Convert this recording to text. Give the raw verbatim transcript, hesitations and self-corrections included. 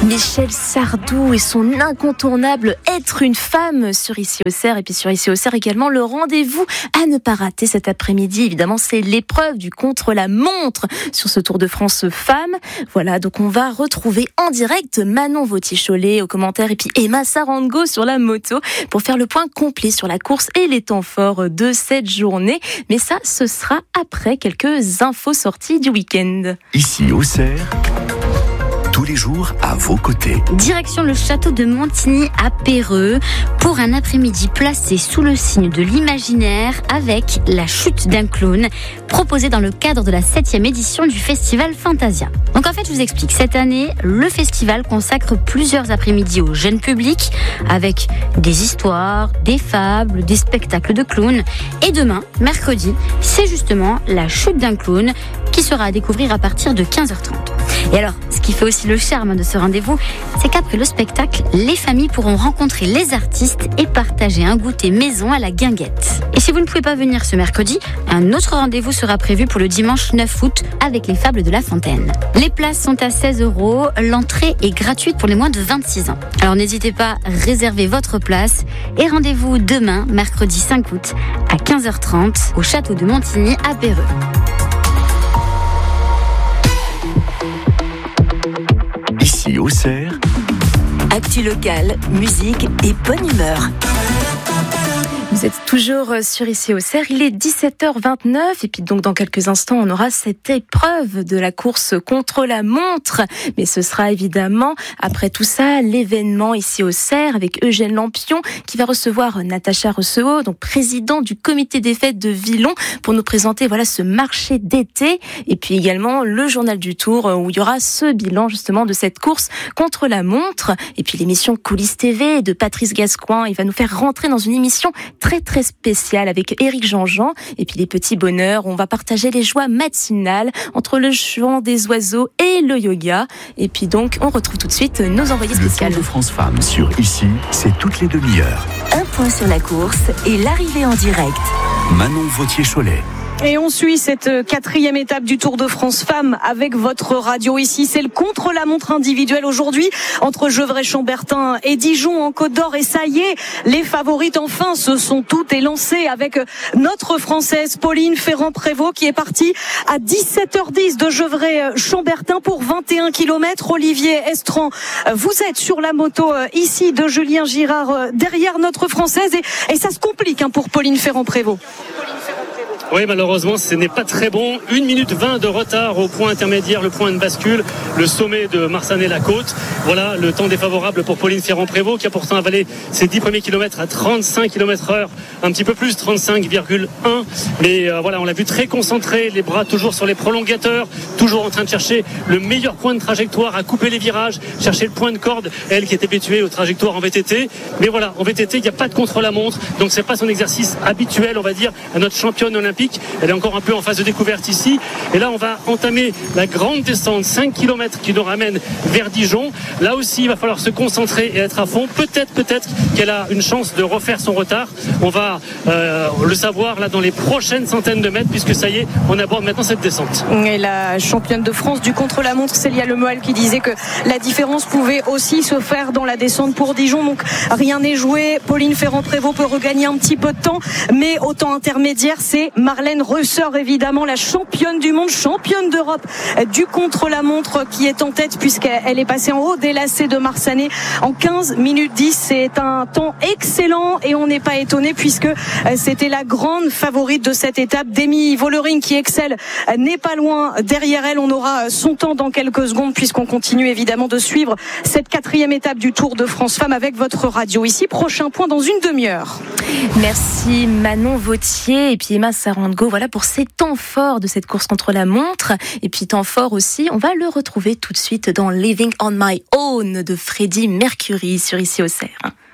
Michel Sardou et son incontournable Être une femme sur Ici Auxerre. Et puis sur Ici Auxerre également, le rendez-vous à ne pas rater cet après-midi. Évidemment, c'est l'épreuve du contre-la-montre sur ce Tour de France Femmes. Voilà, donc on va retrouver en direct Manon Vauthier-Cholet aux commentaires et puis Emma Sarango sur la moto pour faire le point complet sur la course et les temps forts de cette journée. Mais ça, ce sera après quelques infos sorties du week-end. Ici Auxerre, tous les jours à vos côtés. Direction le château de Montigny à Perreux pour un après-midi placé sous le signe de l'imaginaire avec la chute d'un clown proposée dans le cadre de la septième édition du festival Fantasia. Donc en fait, je vous explique, cette année, le festival consacre plusieurs après-midi au jeune public avec des histoires, des fables, des spectacles de clowns. Et demain, mercredi, c'est justement la chute d'un clown qui sera à découvrir à partir de quinze heures trente. Et alors, ce qui fait aussi le charme de ce rendez-vous, c'est qu'après le spectacle, les familles pourront rencontrer les artistes et partager un goûter maison à la guinguette. Et si vous ne pouvez pas venir ce mercredi, un autre rendez-vous sera prévu pour le dimanche neuf août avec les Fables de La Fontaine. Les places sont à seize euros, l'entrée est gratuite pour les moins de vingt-six ans. Alors n'hésitez pas à réserver votre place et rendez-vous demain, mercredi cinq août, à quinze heures trente, au château de Montigny à Perreux. Ici Auxerre, actu locale, musique et bonne humeur. Vous êtes toujours sur Ici Auxerre, il est dix-sept heures vingt-neuf et puis donc dans quelques instants on aura cette épreuve de la course contre la montre. Mais ce sera évidemment après tout ça l'événement Ici Auxerre avec Eugène Lampion qui va recevoir Natacha Rosseau, donc président du comité des fêtes de Villon, pour nous présenter voilà ce marché d'été et puis également le journal du Tour où il y aura ce bilan justement de cette course contre la montre et puis l'émission Coulisses T V de Patrice Gascoigne. Il va nous faire rentrer dans une émission très très spécial avec Éric Jean-Jean et puis les petits bonheurs. On va partager les joies matinales entre le chant des oiseaux et le yoga. Et puis donc, on retrouve tout de suite nos envoyés spéciaux. Le Tour de France Femmes sur Ici, c'est toutes les demi-heures. Un point sur la course et l'arrivée en direct. Manon Vauthier-Cholet. Et on suit cette quatrième étape du Tour de France Femmes avec votre radio ici. C'est le contre-la-montre individuel aujourd'hui entre Gevrey-Chambertin et Dijon en Côte d'Or. Et ça y est, les favorites enfin se sont toutes élancées avec notre Française Pauline Ferrand-Prévot qui est partie à dix-sept heures dix de Gevrey-Chambertin pour vingt et un kilomètres. Olivier Estran, vous êtes sur la moto ici de Julien Girard derrière notre Française et, et ça se complique hein, pour Pauline Ferrand-Prévot. Oui, malheureusement, ce n'est pas très bon. une minute vingt de retard au point intermédiaire, le point de bascule, le sommet de Marsanet-la-Côte. Voilà le temps défavorable pour Pauline Ferrand-Prévot qui a pourtant avalé ses dix premiers kilomètres à trente-cinq kilomètres heure, un petit peu plus, trente-cinq virgule un. Mais euh, voilà, on l'a vu très concentré, les bras toujours sur les prolongateurs, toujours en train de chercher le meilleur point de trajectoire, à couper les virages, chercher le point de corde, elle qui est habituée aux trajectoires en V T T. Mais voilà, en V T T, il n'y a pas de contre-la-montre, donc c'est pas son exercice habituel, on va dire, à notre championne olympique. Elle est encore un peu en phase de découverte ici. Et là, on va entamer la grande descente, cinq kilomètres qui nous ramène vers Dijon. Là aussi, il va falloir se concentrer et être à fond. Peut-être, peut-être qu'elle a une chance de refaire son retard. On va euh, le savoir là dans les prochaines centaines de mètres, puisque ça y est, on aborde maintenant cette descente. Et la championne de France du contre-la-montre, Célia Lemoal, qui disait que la différence pouvait aussi se faire dans la descente pour Dijon. Donc rien n'est joué. Pauline Ferrand-Prévot peut regagner un petit peu de temps, mais au temps intermédiaire, c'est Marlène Reusseur, évidemment, la championne du monde, championne d'Europe du contre-la-montre qui est en tête puisqu'elle est passée en haut des lacets de Marsanet en quinze minutes dix. C'est un temps excellent et on n'est pas étonné puisque c'était la grande favorite de cette étape. Demi Vollering qui excelle n'est pas loin derrière elle. On aura son temps dans quelques secondes puisqu'on continue évidemment de suivre cette quatrième étape du Tour de France Femmes avec votre radio ici. Prochain point dans une demi-heure. Merci Manon Vauthier et puis Emma Sarango, voilà pour ces temps forts de cette course contre la montre. Et puis temps fort aussi, on va le retrouver tout de suite dans Living on My Own de Freddie Mercury sur Ici Auxerre.